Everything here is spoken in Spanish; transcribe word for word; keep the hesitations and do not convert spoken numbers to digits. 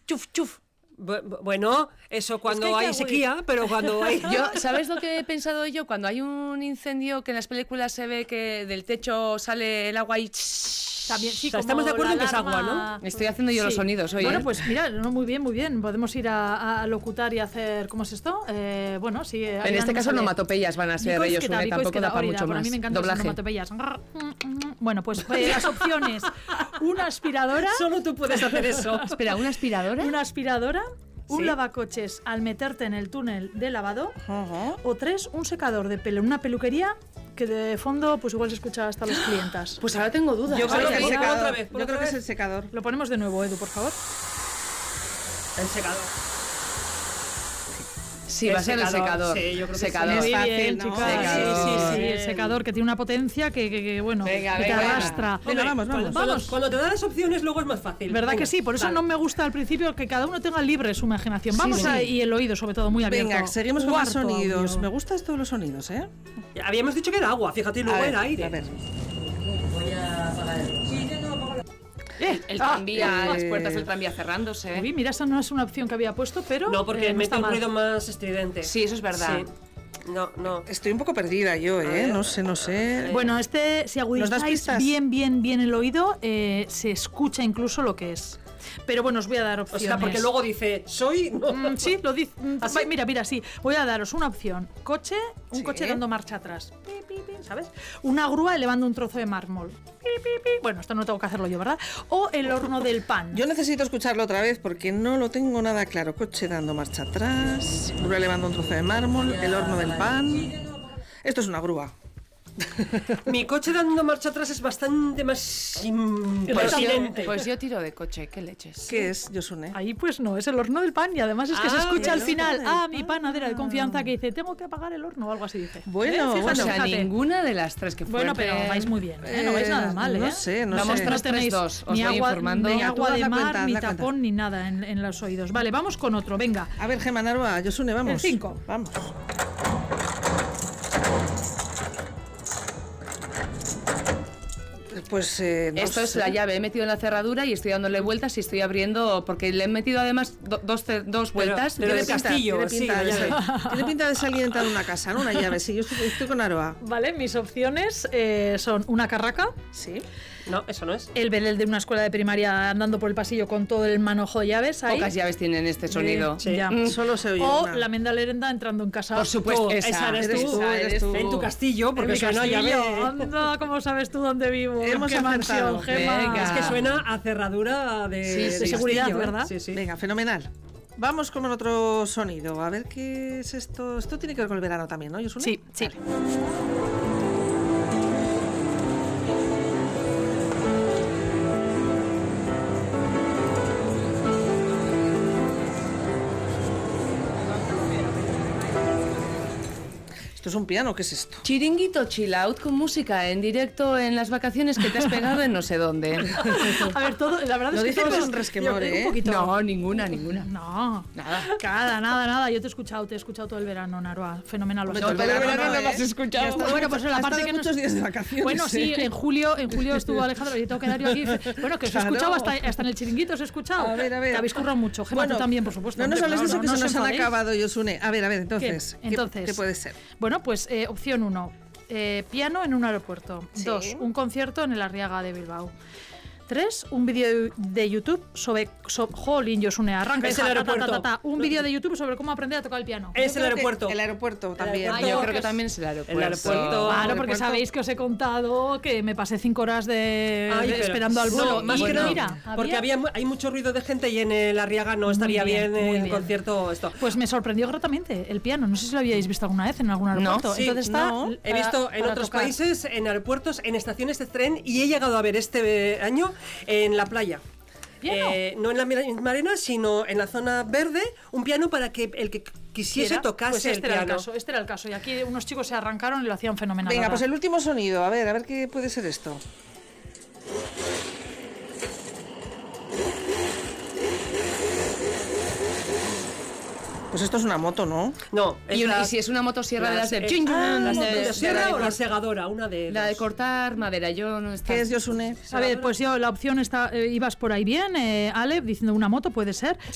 chuf, chuf. Bueno, eso cuando es que hay, hay sequía, pero cuando hay... Yo, ¿sabes lo que he pensado yo? Cuando hay un incendio que en las películas se ve que del techo sale el agua y... También, sí, o sea, estamos de acuerdo en que es agua, ¿no? Estoy haciendo yo sí. los sonidos hoy. Bueno, ¿eh? pues mira, no, muy bien, muy bien. Podemos ir a, a locutar y hacer... ¿Cómo es esto? Eh, bueno, sí. En este caso, onomatopeyas van a ser ellos, une, tampoco da para mucho más. A mí me encantan las onomatopeyas. Bueno, pues eh, las opciones. Una aspiradora... Solo tú puedes hacer eso. Espera, ¿una aspiradora? Una aspiradora... Un ¿Sí? lavacoches al meterte en el túnel de lavado. Uh-huh. O tres, un secador de pelo en una peluquería que de fondo pues igual se escucha hasta los clientas. Pues ahora tengo dudas. Yo creo, que, el secador. Otra vez, Yo creo que es el secador. Lo ponemos de nuevo, Edu, por favor. El secador. Sí, el va a ser el secador. Sí, yo creo secador. Que sí. Es Muy fácil, bien, ¿no? chicas. Secador. Sí, sí, sí. El secador que tiene una potencia que, que, que bueno, venga, que te venga, arrastra. Venga, vamos, vamos. Cuando, vamos. Cuando te dan las opciones luego es más fácil. ¿Verdad venga, que sí? Por eso dale. no me gusta al principio que cada uno tenga libre su imaginación. Vamos sí, sí. a, y el oído sobre todo muy abierto. Venga, seguimos con los sonidos. Audio. Me gustan todos los sonidos, ¿eh? Habíamos dicho que era agua, fíjate, y luego ver, era aire. A ver. Voy a apagar el... Eh, el tranvía, ah, las puertas del tranvía cerrándose. Uy, mira, esa no es una opción que había puesto, pero... No, porque eh, mete un mal. ruido más estridente. Sí, eso es verdad. Sí. No, no. Estoy un poco perdida yo, ¿eh? No sé, no sé. Bueno, este, si agudizáis bien, bien, bien el oído, eh, se escucha incluso lo que es. Pero bueno, os voy a dar opciones. O sea, porque luego dice, soy... No. Mm, sí, lo dice. ¿Así? Mira, mira, sí. Voy a daros una opción. Coche, un sí. coche dando marcha atrás. Pi, pi, pi, ¿sabes? Una grúa elevando un trozo de mármol. Pi, pi, pi. Bueno, esto no tengo que hacerlo yo, ¿verdad? O el horno del pan. Yo necesito escucharlo otra vez porque no lo tengo nada claro. Coche dando marcha atrás, grúa elevando un trozo de mármol, el horno del pan... Esto es una grúa. Mi coche dando marcha atrás es bastante más impertinente. Pues yo tiro de coche, ¿qué leches? ¿Qué es, Yosune? Ahí pues no, es el horno del pan y además es que ah, se escucha al final, ah, ah, mi panadera de confianza que dice, tengo que apagar el horno o algo así dice. Bueno, ¿Eh? Fíjate, O sea, fíjate. ninguna de las tres que fuerte. Bueno, pero vais muy bien, ¿eh? No vais nada mal, ¿eh? No sé, no Vamos sé. tras No tenéis tres, dos, os ni voy agua, informando. ni Venga, agua tú haz de la mar, cuenta, haz ni la tapón, cuenta. ni nada en, en los oídos. Vale, vamos con otro, venga. A ver, Gemma Narva, Yosune, vamos. El cinco. Vamos. Pues eh, no Esto sé. es la llave, he metido en la cerradura y estoy dándole vueltas y estoy abriendo, porque le he metido además do, dos, dos vueltas. Pero Tiene del pinta, castillo, tiene sí, pinta la de llave. ser- tiene pinta de salir entrada de una casa, ¿no? Una llave, sí, yo estoy, estoy con Aroa. Vale, mis opciones eh, son una carraca, Sí. No, eso no es. el Belén de una escuela de primaria andando por el pasillo con todo el manojo de llaves ahí. Pocas llaves tienen este sonido. Sí. Ya. Solo se oye O una. la mendalerenda entrando en casa. Por supuesto, Tú, esa, esa eres eres tú, tú, eres tú. En tu castillo, porque En mi suena castillo. llave. Anda, ¿cómo sabes tú dónde vivo? Hemos ¿Qué acertado. mansión, Gemma? Venga. Es que suena a cerradura de, Sí, de de seguridad, castillo, ¿eh? ¿verdad? Sí, sí. Venga, fenomenal. Vamos con otro sonido. A ver qué es esto. Esto tiene que ver con el verano también, ¿no, Yosune? Sí, sí. Vale. ¿Esto es un piano? ¿Qué es esto? Chiringuito chill out con música en directo en las vacaciones que te has pegado en no sé dónde. A ver, todo, la verdad Lo es que dice todo con es- un resquemor, yo- ¿eh? Un poquito. No, ninguna, ninguna. No, Nada. nada, nada, nada. Yo te he escuchado, te he escuchado todo el verano, Naroa. Fenomenal. lo has No, hecho. todo el verano no, me ¿eh? has escuchado. Ya está, Bueno, pues la ha parte estado que no- muchos días de vacaciones. Bueno, sí, ¿eh? en julio, en julio estuvo Alejandro y tengo que dar yo aquí. Bueno, que os he Claro. escuchado hasta, hasta en el chiringuito, os he escuchado. A ver, a ver. Te habéis currado mucho. Gemma, Bueno, tú también, por supuesto. No nos hombre, hables de eso, no, que no se os nos han enfadéis. acabado, Yosune. A ver, a ver, entonces. ¿Qué? ¿qué- Entonces, ¿Qué puede ser? Bueno, pues eh, opción uno, eh, piano en un aeropuerto. Sí. Dos, un concierto en el Arriaga de Bilbao. Tres, un vídeo de YouTube sobre... So, jolín, Yosune, arranca. Es hija, el ta, ta, ta, aeropuerto. ta, ta. Un vídeo de YouTube sobre cómo aprender a tocar el piano. Es Yo el creo que aeropuerto. El aeropuerto también. Ah, yo creo que también es el aeropuerto. El aeropuerto. Claro, porque aeropuerto. sabéis que os he contado que me pasé cinco horas de, Ay, de- pero- esperando al no, vuelo. más y que nada, mira, porque había- había, mu- hay mucho ruido de gente y en el Arriaga no estaría Muy bien, bien, muy el bien. concierto esto. Pues me sorprendió gratamente el piano. No sé si lo habíais visto alguna vez en algún aeropuerto. sí, Entonces está no. He para- visto en para otros tocar. países, en aeropuertos, en estaciones de tren y he llegado a ver este año en la playa. ¿Piano? Eh, no en la misma arena, sino en la zona verde, un piano para que el que quisiese Era, tocase pues este el era el piano. caso, este era el caso. Y aquí unos chicos se arrancaron y lo hacían fenomenal. Venga, la pues verdad. el último sonido. A ver, a ver qué puede ser esto. Pues esto es una moto, ¿no? No, es Y, una- la- y si es una motosierra de las de... eh, ching, ah, las la de- motosierra la de o la cor- segadora, una de La de dos. cortar madera, yo no está. ¿Qué es, Yosune? A ver, pues yo la opción está, eh, ibas por ahí bien, eh, Ale, diciendo una moto, puede ser.